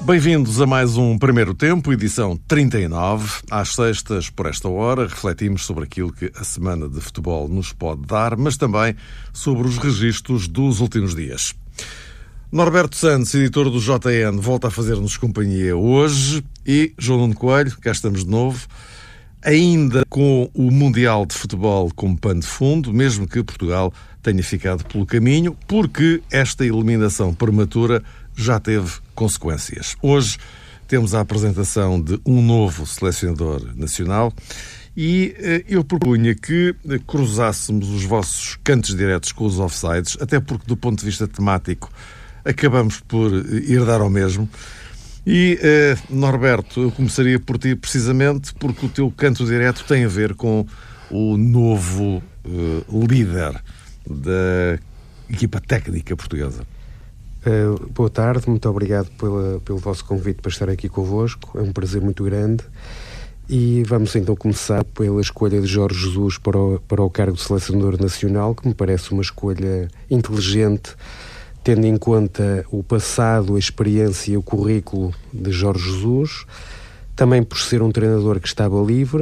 Bem-vindos a mais um Primeiro Tempo, edição 39. Às sextas, por esta hora, refletimos sobre aquilo que a semana de futebol nos pode dar, mas também sobre os registros dos últimos dias. Norberto Santos, editor do JN, volta a fazer-nos companhia hoje e João Nuno Coelho, cá estamos de novo, ainda com o Mundial de Futebol como pano de fundo, mesmo que Portugal tenha ficado pelo caminho, porque esta eliminação prematura já teve consequências. Hoje temos a apresentação de um novo selecionador nacional e eu propunha que cruzássemos os vossos cantos diretos com os offsides, até porque do ponto de vista temático acabamos por ir dar ao mesmo. E, Norberto, eu começaria por ti precisamente porque o teu canto direto tem a ver com o novo líder da equipa técnica portuguesa. Boa tarde, muito obrigado pelo vosso convite para estar aqui convosco, é um prazer muito grande e vamos então começar pela escolha de Jorge Jesus para o cargo de selecionador nacional, que me parece uma escolha inteligente, tendo em conta o passado, a experiência e o currículo de Jorge Jesus, também por ser um treinador que estava livre,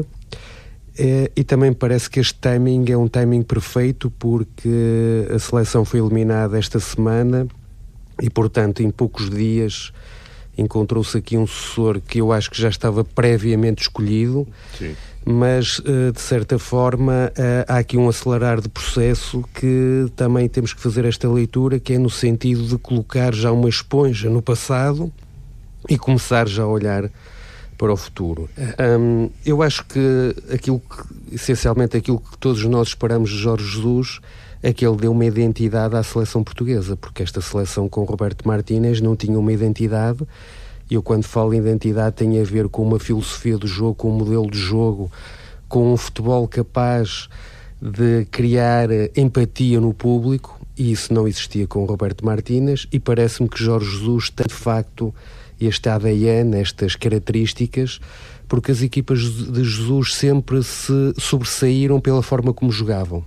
e também parece que este timing é um timing perfeito porque a seleção foi eliminada esta semana e, portanto, em poucos dias encontrou-se aqui um sucessor que eu acho que já estava previamente escolhido. Sim. Mas, de certa forma, há aqui um acelerar de processo que também temos que fazer esta leitura, que é no sentido de colocar já uma esponja no passado e começar já a olhar para o futuro. Eu acho que essencialmente aquilo que todos nós esperamos de Jorge Jesus é que ele dê uma identidade à seleção portuguesa, porque esta seleção com Roberto Martínez não tinha uma identidade. Eu, quando falo em identidade, tem a ver com uma filosofia do jogo, com um modelo de jogo, com um futebol capaz de criar empatia no público, e isso não existia com o Roberto Martínez, e parece-me que Jorge Jesus tem, de facto, este ADN, estas características, porque as equipas de Jesus sempre se sobressaíram pela forma como jogavam.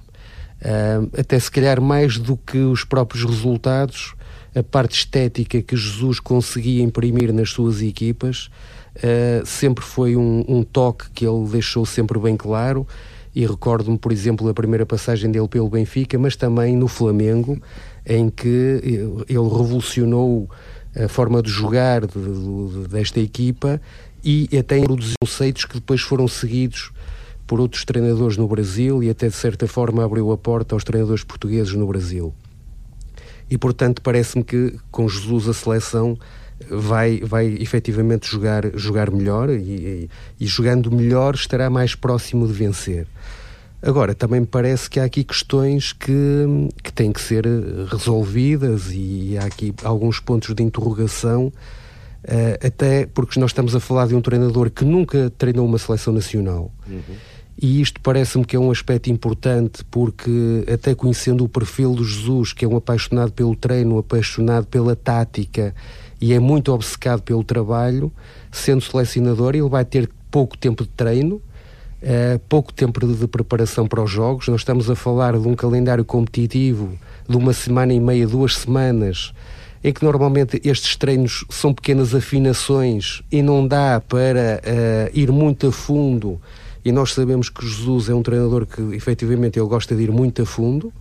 Até se calhar mais do que os próprios resultados, a parte estética que Jesus conseguia imprimir nas suas equipas sempre foi um toque que ele deixou sempre bem claro, e recordo-me, por exemplo, da primeira passagem dele pelo Benfica, mas também no Flamengo, em que ele revolucionou a forma de jogar desta equipa e até introduziu conceitos que depois foram seguidos por outros treinadores no Brasil e até de certa forma abriu a porta aos treinadores portugueses no Brasil. E, portanto, parece-me que com Jesus a seleção vai efetivamente jogar melhor e jogando melhor estará mais próximo de vencer. Agora, também me parece que há aqui questões que têm que ser resolvidas e há aqui alguns pontos de interrogação, até porque nós estamos a falar de um treinador que nunca treinou uma seleção nacional. E isto parece-me que é um aspecto importante, porque até conhecendo o perfil do Jesus, que é um apaixonado pelo treino, apaixonado pela tática e é muito obcecado pelo trabalho, sendo selecionador, ele vai ter pouco tempo de treino, pouco tempo de preparação para os jogos. Nós estamos a falar de um calendário competitivo de uma semana e meia, 2 semanas, em que normalmente estes treinos são pequenas afinações e não dá para ir muito a fundo. E nós sabemos que Jesus é um treinador que efetivamente ele gosta de ir muito a fundo.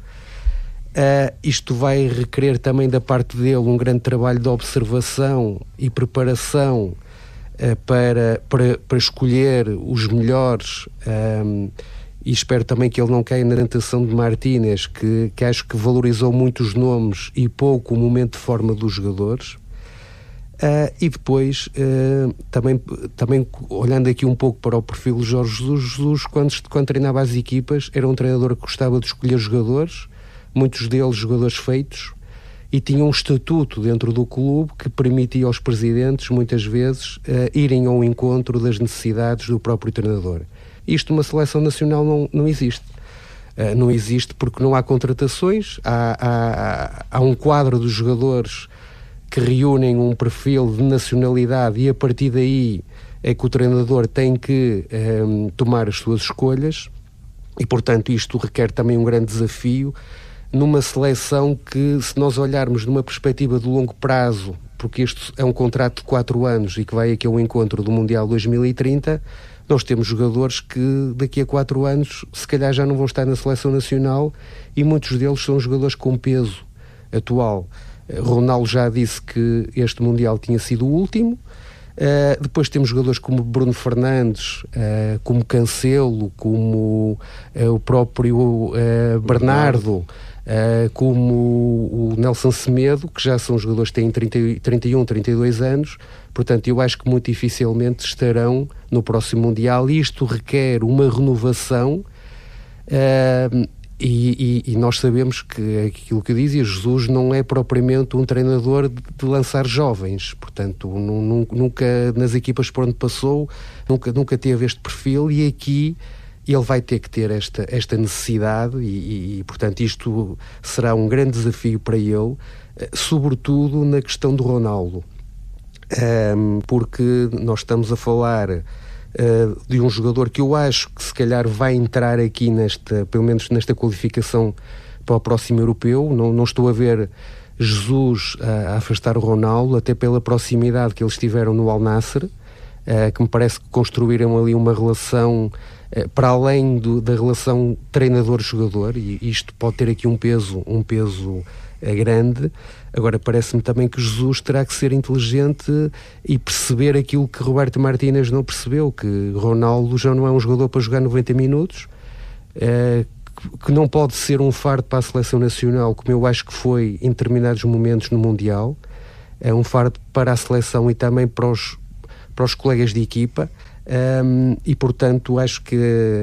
Isto vai requerer também da parte dele um grande trabalho de observação e preparação para escolher os melhores, e espero também que ele não caia na tentação de Martínez, que acho que valorizou muito os nomes e pouco o momento de forma dos jogadores. E depois, também olhando aqui um pouco para o perfil de Jorge Jesus, quando treinava as equipas, era um treinador que gostava de escolher jogadores, muitos deles jogadores feitos, e tinha um estatuto dentro do clube que permitia aos presidentes, muitas vezes, irem ao encontro das necessidades do próprio treinador. Isto numa seleção nacional não existe. Não existe porque não há contratações, há um quadro dos jogadores que reúnem um perfil de nacionalidade e a partir daí é que o treinador tem que tomar as suas escolhas e, portanto, isto requer também um grande desafio numa seleção que, se nós olharmos numa perspectiva de longo prazo porque este é um contrato de 4 anos e que vai aqui ao encontro do Mundial 2030, nós temos jogadores que daqui a 4 anos se calhar já não vão estar na seleção nacional e muitos deles são jogadores com peso atual. Ronaldo já disse que este Mundial tinha sido o último. Depois temos jogadores como Bruno Fernandes, como Cancelo, como o próprio Bernardo, como o Nelson Semedo, que já são jogadores que têm 31, 32 anos. Portanto, eu acho que muito dificilmente estarão no próximo Mundial. Isto requer uma renovação e nós sabemos que aquilo que dizia Jesus não é propriamente um treinador de lançar jovens. Portanto, nunca nas equipas por onde passou, nunca teve este perfil, e aqui ele vai ter que ter esta necessidade e, portanto, isto será um grande desafio para ele, sobretudo na questão do Ronaldo. Porque nós estamos a falar de um jogador que eu acho que se calhar vai entrar aqui pelo menos nesta qualificação para o próximo europeu. Não estou a ver Jesus a afastar o Ronaldo, até pela proximidade que eles tiveram no Al Nassr, que me parece que construíram ali uma relação para além da relação treinador-jogador, e isto pode ter aqui um peso grande. Agora, parece-me também que Jesus terá que ser inteligente e perceber aquilo que Roberto Martínez não percebeu, que Ronaldo já não é um jogador para jogar 90 minutos, que não pode ser um fardo para a seleção nacional, como eu acho que foi em determinados momentos no Mundial. É um fardo para a seleção e também para os colegas de equipa. E portanto acho que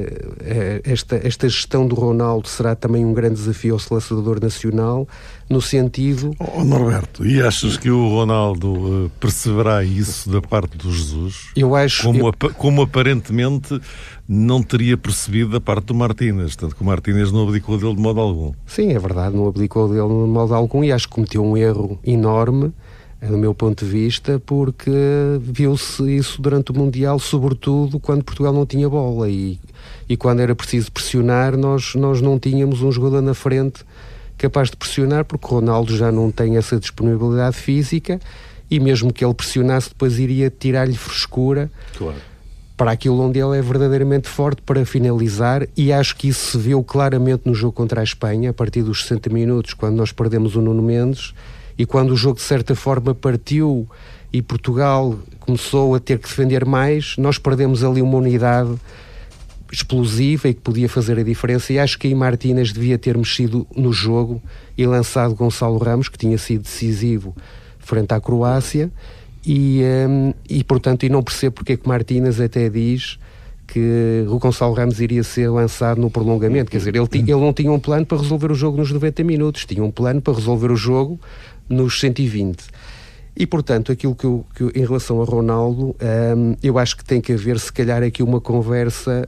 esta gestão do Ronaldo será também um grande desafio ao selecionador nacional, no sentido... Norberto, e achas que o Ronaldo perceberá isso da parte do Jesus? Eu acho... Como aparentemente não teria percebido da parte do Martínez, tanto que o Martínez não abdicou dele de modo algum. Sim, é verdade, não abdicou dele de modo algum, e acho que cometeu um erro enorme do meu ponto de vista, porque viu-se isso durante o Mundial, sobretudo quando Portugal não tinha bola e quando era preciso pressionar, nós não tínhamos um jogador na frente capaz de pressionar, porque o Ronaldo já não tem essa disponibilidade física, e mesmo que ele pressionasse, depois iria tirar-lhe frescura, claro, para aquilo onde ele é verdadeiramente forte, para finalizar. E acho que isso se viu claramente no jogo contra a Espanha, a partir dos 60 minutos, quando nós perdemos o Nuno Mendes. E quando o jogo de certa forma partiu e Portugal começou a ter que defender mais, nós perdemos ali uma unidade explosiva e que podia fazer a diferença, e acho que aí Martínez devia ter mexido no jogo e lançado Gonçalo Ramos, que tinha sido decisivo frente à Croácia, e portanto, não percebo porque é que Martínez até diz que o Gonçalo Ramos iria ser lançado no prolongamento. Quer dizer, ele não tinha um plano para resolver o jogo nos 90 minutos, tinha um plano para resolver o jogo nos 120. E, portanto, aquilo que eu em relação a Ronaldo, eu acho que tem que haver, se calhar, aqui uma conversa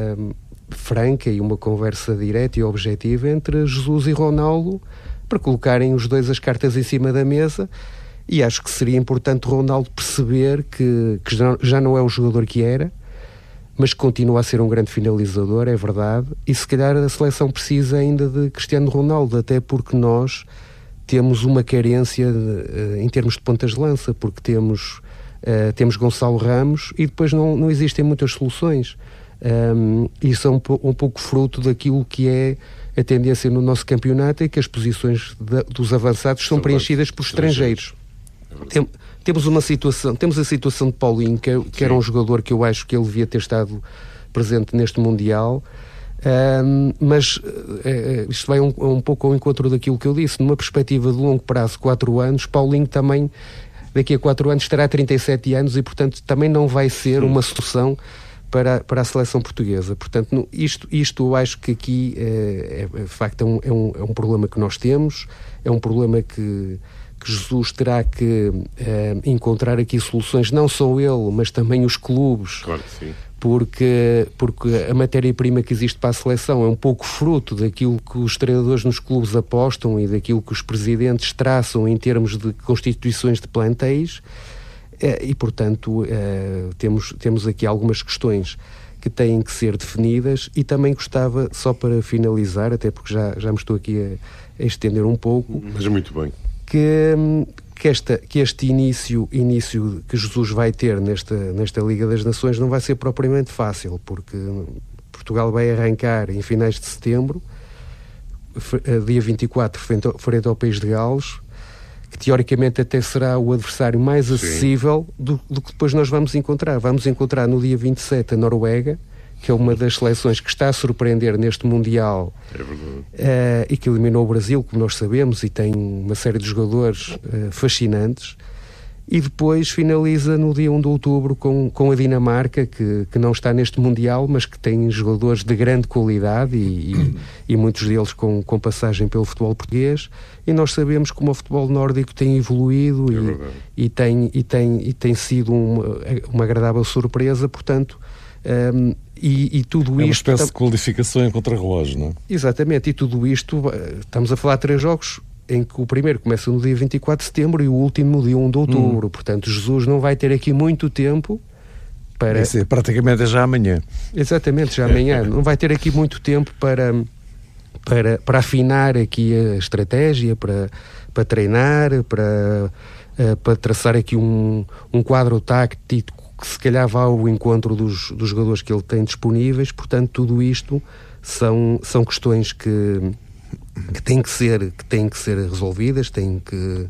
franca e uma conversa direta e objetiva entre Jesus e Ronaldo, para colocarem os dois as cartas em cima da mesa. E acho que seria importante Ronaldo perceber que já não é o jogador que era, mas continua a ser um grande finalizador, é verdade, e se calhar a seleção precisa ainda de Cristiano Ronaldo, até porque nós temos uma carência em termos de pontas de lança, porque temos Gonçalo Ramos e depois não existem muitas soluções. Isso é um pouco fruto daquilo que é a tendência no nosso campeonato, e que as posições dos avançados são preenchidas por estrangeiros. Temos a situação de Paulinho, que era um jogador que eu acho que ele devia ter estado presente neste Mundial, mas isto vai um pouco ao encontro daquilo que eu disse. Numa perspectiva de longo prazo, 4 anos, Paulinho também daqui a 4 anos terá 37 anos e, portanto, também não vai ser uma solução para a seleção portuguesa. Portanto, isto eu acho que aqui de facto é um problema que nós temos, é um problema que Jesus terá que encontrar aqui soluções, não só ele, mas também os clubes. Claro que sim. Porque a matéria-prima que existe para a seleção é um pouco fruto daquilo que os treinadores nos clubes apostam e daquilo que os presidentes traçam em termos de constituições de plantéis, e portanto temos aqui algumas questões que têm que ser definidas. E também gostava, só para finalizar, até porque já me estou aqui a estender um pouco, mas muito bem, que que este início que Jesus vai ter nesta Liga das Nações não vai ser propriamente fácil, porque Portugal vai arrancar em finais de setembro, dia 24, frente ao País de Gales, que teoricamente até será o adversário mais acessível do que depois nós vamos encontrar. Vamos encontrar no dia 27 a Noruega, que é uma das seleções que está a surpreender neste Mundial, e que eliminou o Brasil, como nós sabemos, e tem uma série de jogadores fascinantes. E depois finaliza no dia 1 de outubro com a Dinamarca, que não está neste Mundial, mas que tem jogadores de grande qualidade e muitos deles com passagem pelo futebol português. E nós sabemos como o futebol nórdico tem evoluído e tem sido uma agradável surpresa, portanto... E tudo isto... É uma espécie de qualificação em contrarrelógio, não é? Exatamente, e tudo isto, estamos a falar de 3 jogos em que o primeiro começa no dia 24 de setembro e o último no dia 1 de outubro. Portanto, Jesus não vai ter aqui muito tempo para... Isso é praticamente já amanhã. Exatamente, já amanhã. Não vai ter aqui muito tempo para afinar aqui a estratégia, para treinar, para traçar aqui um quadro tático que se calhar vá ao encontro dos jogadores que ele tem disponíveis. Portanto, tudo isto são questões que têm que ser resolvidas, que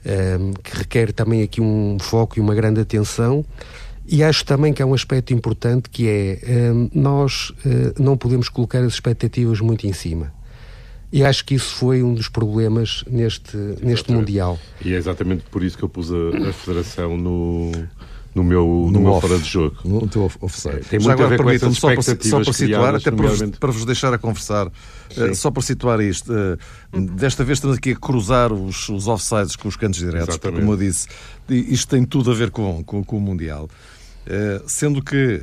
requer também aqui um foco e uma grande atenção. E acho também que há um aspecto importante, que é nós não podemos colocar as expectativas muito em cima. E acho que isso foi um dos problemas neste Mundial. E é exatamente por isso que eu pus a Federação no meu fora de jogo. No teu offside. Tem muito a ver com essas expectativas só para situar, criadas, até para vos deixar a conversar, só para situar isto, desta vez estamos aqui a cruzar os offsides com os cantos diretos, porque, como eu disse, isto tem tudo a ver com o Mundial. Sendo que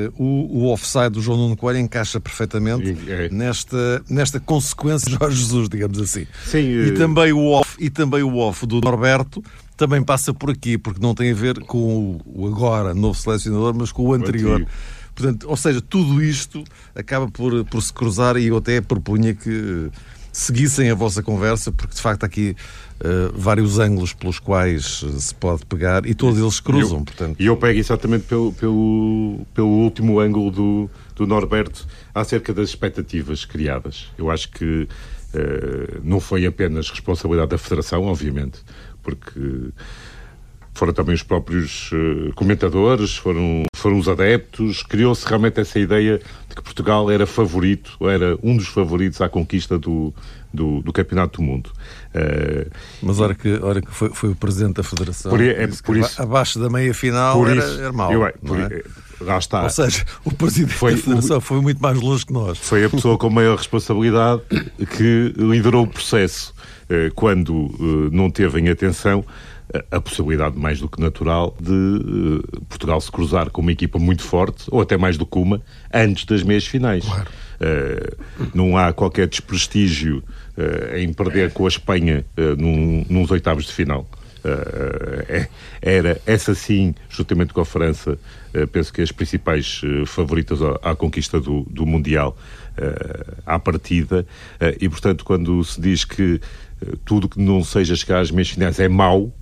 o offside do João Nuno Coelho encaixa perfeitamente nesta consequência de Jorge Jesus, digamos assim. Sim, e também o off do Norberto também passa por aqui, porque não tem a ver com o agora novo selecionador, mas com o anterior. Portanto, ou seja, tudo isto acaba por se cruzar, e eu até propunha que seguissem a vossa conversa, porque de facto há aqui vários ângulos pelos quais se pode pegar e todos eles cruzam. E eu pego exatamente pelo último ângulo do Norberto acerca das expectativas criadas. Eu acho que não foi apenas responsabilidade da Federação, obviamente, porque foram também os próprios comentadores, foram os adeptos. Criou-se realmente essa ideia de que Portugal era favorito, ou era um dos favoritos à conquista do Campeonato do Mundo. Mas hora que foi o Presidente da Federação, por isso, abaixo da meia-final era mau. Lá está. Ou seja, o Presidente da Federação foi muito mais longe que nós. Foi a pessoa com maior responsabilidade que liderou o processo, quando não teve em atenção a possibilidade mais do que natural de Portugal se cruzar com uma equipa muito forte, ou até mais do que uma, antes das meias finais. Claro. Não há qualquer desprestígio em perder com a Espanha nos oitavos de final. Era essa sim, juntamente com a França, penso que as principais favoritas à conquista do Mundial à partida, e portanto quando se diz que tudo que não seja chegar às meias finais é mau,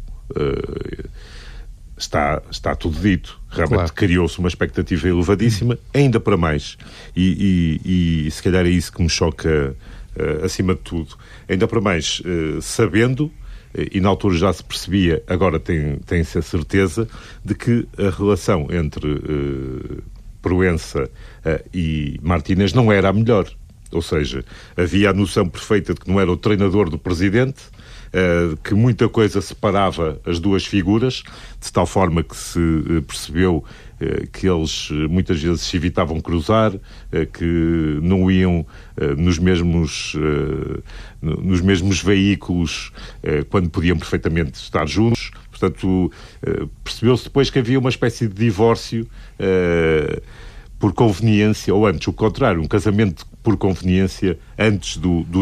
está tudo dito. Realmente, claro, criou-se uma expectativa elevadíssima, ainda para mais, e se calhar é isso que me choca acima de tudo, ainda para mais sabendo, e na altura já se percebia, agora tem-se a certeza de que a relação entre Proença e Martínez não era a melhor. Ou seja, havia a noção perfeita de que não era o treinador do presidente, que muita coisa separava as duas figuras, de tal forma que se percebeu que eles muitas vezes se evitavam cruzar, que não iam nos mesmos veículos quando podiam perfeitamente estar juntos. Portanto, percebeu-se depois que havia uma espécie de divórcio por conveniência, ou antes, o contrário, um casamento por conveniência antes do